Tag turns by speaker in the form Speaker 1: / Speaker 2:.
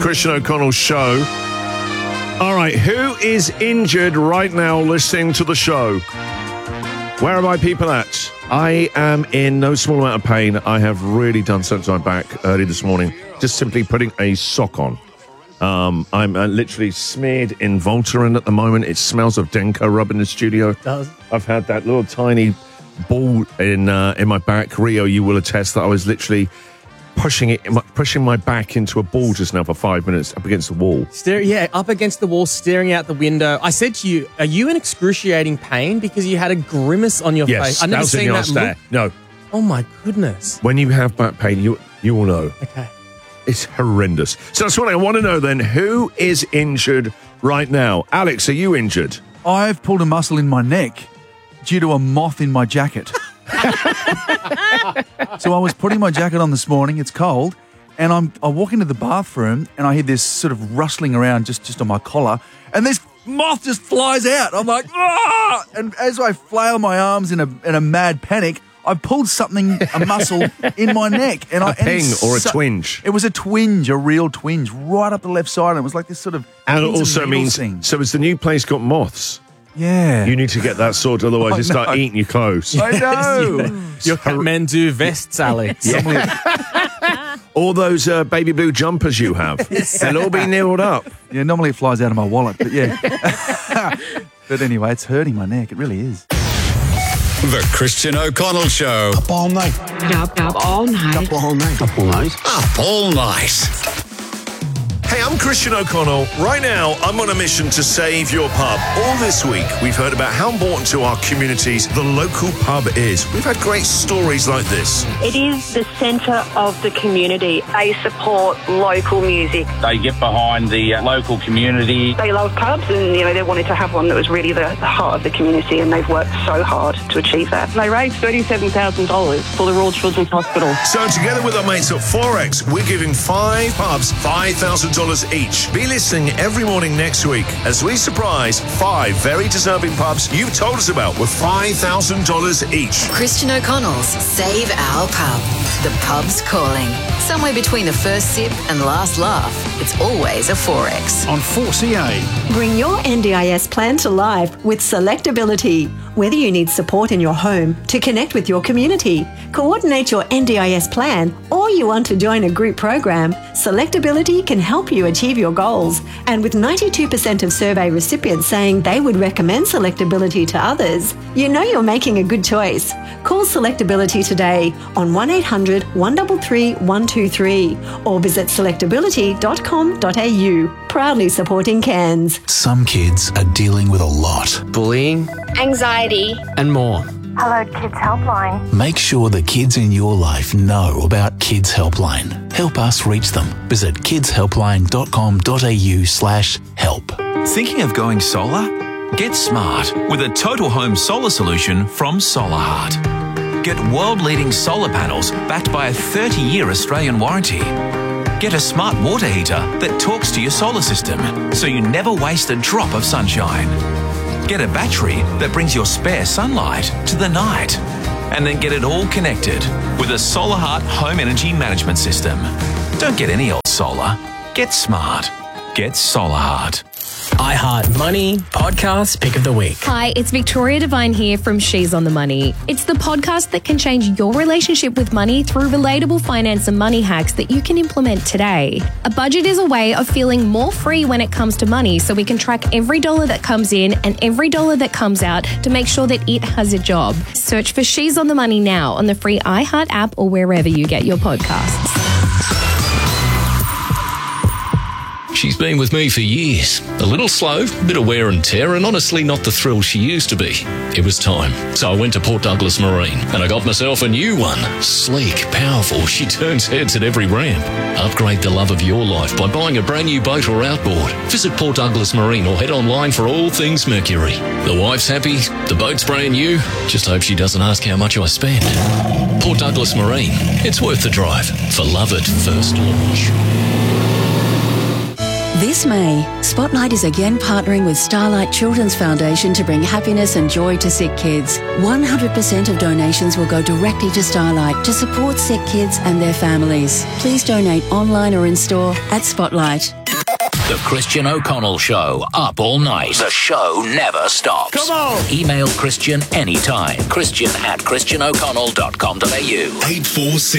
Speaker 1: Christian O'Connell Show. All right, who is injured right now listening to the show? Where are my people at? I am in no small amount of pain. I have really done something to my back early this morning, just simply putting a sock on. I'm literally smeared in Voltaren at the moment. It smells of Denko rub in the studio.
Speaker 2: It does.
Speaker 1: I've had that little tiny ball in my back. Rio, you will attest that I was literally pushing my back into a ball just now for 5 minutes up against the wall.
Speaker 2: Up against the wall, staring out the window. I said to you, are you in excruciating pain? Because you had a grimace on your face. I've never seen that look.
Speaker 1: No.
Speaker 2: Oh, my goodness.
Speaker 1: When you have back pain, you will know.
Speaker 2: Okay.
Speaker 1: It's horrendous. So that's what I want to know then. Who is injured right now? Alex, are you injured?
Speaker 3: I've pulled a muscle in my neck due to a moth in my jacket. So I was putting my jacket on this morning. It's cold. And I walk into the bathroom and I hear this sort of rustling around just on my collar. And this moth just flies out. I'm like, ah! And as I flail my arms in a mad panic, I pulled a muscle in my neck. And
Speaker 1: a ping or a twinge?
Speaker 3: It was a twinge, a real twinge, right up the left side. And it was like this sort of...
Speaker 1: And it also means,
Speaker 3: thing.
Speaker 1: So has the new place got moths?
Speaker 3: Yeah.
Speaker 1: You need to get that sorted, otherwise you start eating your clothes.
Speaker 3: I know.
Speaker 2: Your Kathmandu vests, Alex.
Speaker 1: All those baby blue jumpers you have, they'll all be nailed up.
Speaker 3: Yeah, normally it flies out of my wallet, but yeah. But anyway, it's hurting my neck. It really is.
Speaker 4: The Christian O'Connell Show.
Speaker 5: Up all night.
Speaker 6: Up all night.
Speaker 5: Up all night. Up all night.
Speaker 4: Up all night.
Speaker 1: Hey, I'm Christian O'Connell. Right now, I'm on a mission to save your pub. All this week, we've heard about how important to our communities the local pub is. We've had great stories like this.
Speaker 7: It is the centre of the community. They support local music.
Speaker 8: They get behind the local community.
Speaker 7: They love pubs and, they wanted to have one that was really the heart of the community, and they've worked so hard to achieve that. They raised $37,000 for the Royal Children's Hospital.
Speaker 1: So together with our mates at Forex, we're giving 5 pubs $5,000 each. Be listening every morning next week as we surprise 5 very deserving pubs you've told us about with $5,000 each.
Speaker 9: Christian O'Connell's Save Our Pub. The pub's calling. Somewhere between the first sip and last laugh, it's always a Forex.
Speaker 5: On 4CA.
Speaker 10: Bring your NDIS plan to life with Selectability. Whether you need support in your home to connect with your community, coordinate your NDIS plan, or you want to join a group program, Selectability can help you achieve your goals. And with 92% of survey recipients saying they would recommend Selectability to others, you know you're making a good choice. Call Selectability today on 1800 133 123 or visit selectability.com.au. Proudly supporting Cairns.
Speaker 5: Some kids are dealing with a lot.
Speaker 6: Bullying,
Speaker 11: anxiety,
Speaker 6: and more.
Speaker 11: Hello Kids Helpline.
Speaker 5: Make sure the kids in your life know about Kids Helpline. Help us reach them. Visit kidshelpline.com.au/help.
Speaker 12: Thinking of going solar? Get smart with a total home solar solution from Solarheart. Get world-leading solar panels backed by a 30-year Australian warranty. Get a smart water heater that talks to your solar system so you never waste a drop of sunshine. Get a battery that brings your spare sunlight to the night. And then get it all connected with a Solarheart home energy management system. Don't get any old solar. Get smart. Get Solarheart.
Speaker 6: iHeart Money Podcast Pick of the Week.
Speaker 13: Hi, it's Victoria Devine here from She's on the Money. It's the podcast that can change your relationship with money through relatable finance and money hacks that you can implement today. A budget is a way of feeling more free when it comes to money, so we can track every dollar that comes in and every dollar that comes out to make sure that it has a job. Search for She's on the Money now on the free iHeart app or wherever you get your podcasts.
Speaker 14: She's been with me for years. A little slow, bit of wear and tear, and honestly not the thrill she used to be. It was time. So I went to Port Douglas Marine, and I got myself a new one. Sleek, powerful, she turns heads at every ramp. Upgrade the love of your life by buying a brand new boat or outboard. Visit Port Douglas Marine or head online for all things Mercury. The wife's happy, the boat's brand new. Just hope she doesn't ask how much I spent. Port Douglas Marine. It's worth the drive for love at first launch.
Speaker 15: This May, Spotlight is again partnering with Starlight Children's Foundation to bring happiness and joy to sick kids. 100% of donations will go directly to Starlight to support sick kids and their families. Please donate online or in store at Spotlight.
Speaker 16: The Christian O'Connell Show, up all night. The show never stops.
Speaker 1: Come on!
Speaker 16: Email Christian anytime. Christian@christianoconnell.com.au.
Speaker 4: 846